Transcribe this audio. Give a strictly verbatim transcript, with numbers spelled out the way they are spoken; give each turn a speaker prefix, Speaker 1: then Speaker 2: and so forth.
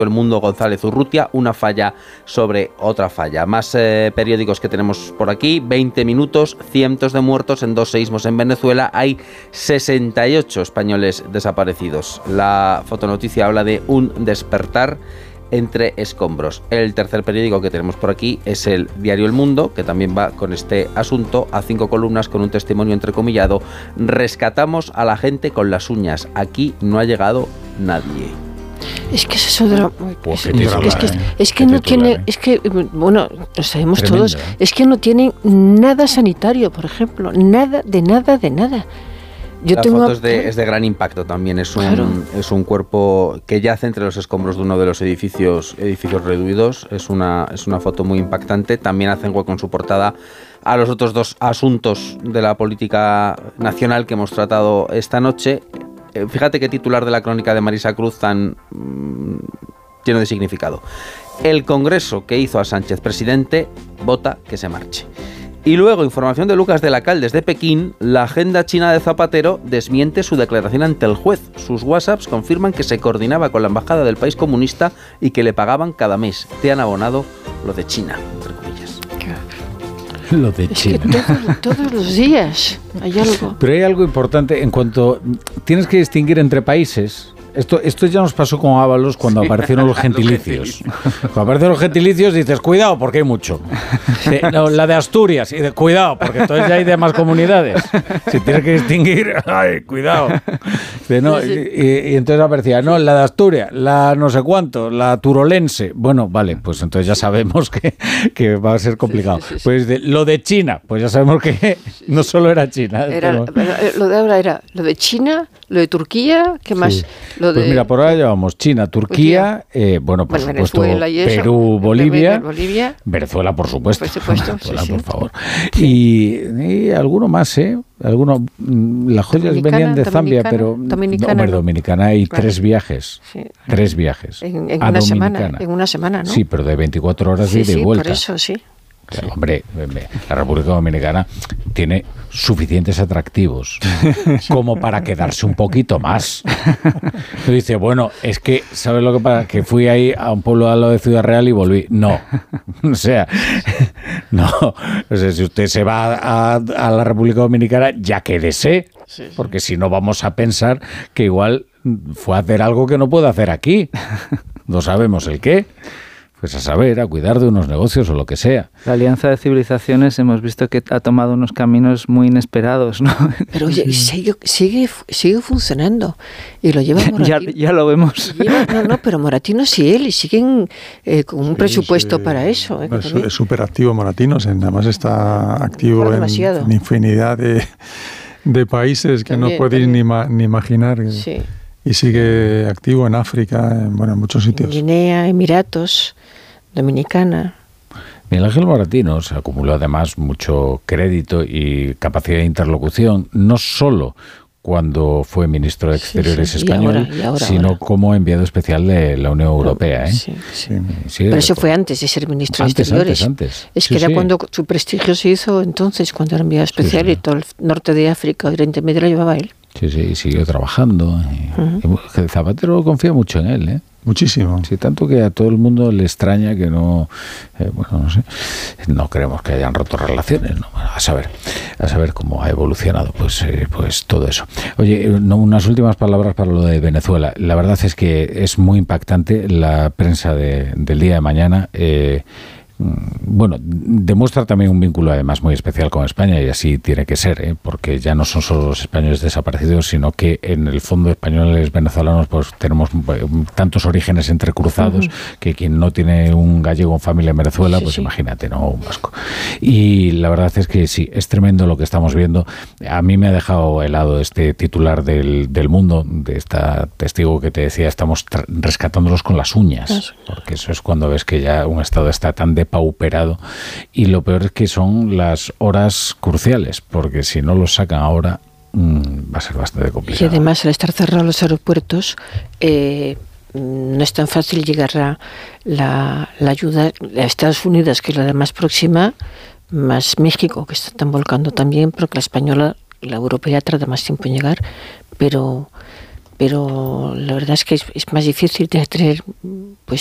Speaker 1: El Mundo, González Urrutia, una falla sobre otra falla. Más eh, periódicos que tenemos por aquí, veinte minutos, cientos de muertos en dos seísmos en Venezuela, hay sesenta y ocho españoles desaparecidos. La fotonoticia habla de un despertar entre escombros. El tercer periódico que tenemos por aquí es el diario El Mundo, que también va con este asunto, a cinco columnas con un testimonio entrecomillado: rescatamos a la gente con las uñas, aquí no ha llegado nadie.
Speaker 2: Es que eso es drama.
Speaker 3: Pues
Speaker 2: es,
Speaker 3: titular,
Speaker 2: es que,
Speaker 3: ¿eh?
Speaker 2: es que no tiene, ¿eh? es que, bueno, lo sabemos
Speaker 3: Tremendo,
Speaker 2: todos,
Speaker 3: ¿eh?
Speaker 2: es que no tienen nada sanitario, por ejemplo, nada, de nada, de nada. Yo
Speaker 1: la
Speaker 2: tengo
Speaker 1: foto
Speaker 2: una...
Speaker 1: es de, es de gran impacto también, es un,
Speaker 2: Claro.
Speaker 1: es un cuerpo que yace entre los escombros de uno de los edificios, edificios reduidos, es una, es una foto muy impactante. También hacen hueco en su portada a los otros dos asuntos de la política nacional que hemos tratado esta noche. Eh, fíjate qué titular de la crónica de Marisa Cruz tan mmm, lleno de significado. El Congreso que hizo a Sánchez presidente vota que se marche. Y luego, información de Lucas de la Cal desde Pekín, la agenda china de Zapatero desmiente su declaración ante el juez. Sus WhatsApps confirman que se coordinaba con la embajada del país comunista y que le pagaban cada mes. Te han abonado lo de China, entre comillas.
Speaker 3: Lo de
Speaker 2: Es
Speaker 3: China.
Speaker 2: que todos, todos los días hay algo.
Speaker 3: Pero hay algo importante en cuanto... Tienes que distinguir entre países. Esto, esto ya nos pasó con Ábalos cuando sí. aparecieron los gentilicios. Cuando aparecen los gentilicios dices, cuidado, porque hay mucho. De, no, la de Asturias, y de cuidado, porque entonces ya hay demás comunidades. Si tienes que distinguir, ay, cuidado. De, no, y, y entonces aparecía, no, la de Asturias, la no sé cuánto, la turolense. Bueno, vale, pues entonces ya sabemos que, que va a ser complicado. Sí, sí, sí, sí. Pues de, lo de China, pues ya sabemos que no solo era China.
Speaker 2: Era, pero... Lo de ahora era lo de China, lo de Turquía, ¿qué más?
Speaker 3: Sí.
Speaker 2: Lo de...
Speaker 3: Pues mira, por ahora llevamos China, Turquía, eh, bueno, por bueno, supuesto, Perú, Bolivia,
Speaker 2: Bolivia,
Speaker 3: Venezuela, por supuesto,
Speaker 2: por supuesto,
Speaker 3: Venezuela,
Speaker 2: sí, sí.
Speaker 3: por favor. Y, y alguno más, ¿eh? Alguno, las joyas venían de Zambia, pero
Speaker 2: Dominicana,
Speaker 3: no, hombre, Dominicana hay claro. tres viajes,
Speaker 2: sí.
Speaker 3: tres viajes.
Speaker 2: En, en una semana, en una semana, ¿no?
Speaker 3: Sí, pero de veinticuatro horas de
Speaker 2: sí,
Speaker 3: ida y
Speaker 2: sí,
Speaker 3: vuelta.
Speaker 2: Por eso, sí.
Speaker 3: Sí. Hombre, la República Dominicana tiene suficientes atractivos como para quedarse un poquito más. Tú dices, bueno, es que, ¿sabes lo que pasa? Que fui ahí a un pueblo al lado de Ciudad Real y volví. No, o sea, no. O sea, si usted se va a, a la República Dominicana, ya quédese, sí, sí. porque si no vamos a pensar que igual fue a hacer algo que no puede hacer aquí. No sabemos el qué. Pues a saber, a cuidar de unos negocios o lo que sea.
Speaker 4: La Alianza de Civilizaciones hemos visto que ha tomado unos caminos muy inesperados, ¿no?
Speaker 2: Pero oye, sigue, sigue, sigue funcionando y lo lleva Moratino.
Speaker 4: ya, ya lo vemos.
Speaker 2: Lleva, no, no, pero Moratinos y él y siguen eh, con un sí, presupuesto sí, para eso. ¿eh?
Speaker 5: Es súper activo Moratinos, además está activo en, en infinidad de, de países que también, no podéis ni, ni imaginar.
Speaker 2: Sí.
Speaker 5: Y sigue activo en África, en, bueno, en muchos sitios.
Speaker 2: Guinea, Emiratos, Dominicana.
Speaker 3: Miguel Ángel Moratinos acumuló además mucho crédito y capacidad de interlocución, no solo cuando fue ministro de Exteriores sí, sí. español, y ahora, y ahora, sino ahora. como enviado especial de la Unión Europea. ¿eh?
Speaker 2: Sí, sí. Sí, pero eso fue antes de ser ministro
Speaker 3: antes,
Speaker 2: de Exteriores.
Speaker 3: Antes, antes.
Speaker 2: Es que sí, era sí. cuando su prestigio se hizo entonces, cuando era enviado especial sí, sí. y todo el norte de África, Oriente Medio lo llevaba él.
Speaker 3: Sí, sí, y siguió trabajando. Y, uh-huh. y Zapatero confía mucho en él, ¿eh?
Speaker 5: Muchísimo.
Speaker 3: Sí, tanto que a todo el mundo le extraña que no, eh, bueno, no sé, no creemos que hayan roto relaciones, ¿no? Bueno, a saber, a saber cómo ha evolucionado, pues, eh, pues todo eso. Oye, no, unas últimas palabras para lo de Venezuela. La verdad es que es muy impactante la prensa de, del día de mañana. Eh, Bueno, demuestra también un vínculo además muy especial con España y así tiene que ser, ¿eh? Porque ya no son solo los españoles desaparecidos, sino que en el fondo españoles venezolanos pues tenemos tantos orígenes entrecruzados uh-huh. que quien no tiene un gallego en familia en Venezuela, sí, pues sí. imagínate, ¿no? Un vasco. Y la verdad es que sí, es tremendo lo que estamos viendo. A mí me ha dejado helado este titular del, del Mundo, de esta testigo que te decía, estamos tra- rescatándolos con las uñas, porque eso es cuando ves que ya un Estado está tan de pauperado, y lo peor es que son las horas cruciales, porque si no los sacan ahora mmm, va a ser bastante complicado.
Speaker 2: Y además al estar cerrados los aeropuertos eh, no es tan fácil llegar a la, la ayuda a Estados Unidos, que es la de más próxima, más México, que se están volcando también, porque la española y la europea tarda más tiempo en llegar, pero pero la verdad es que es, es más difícil de tener pues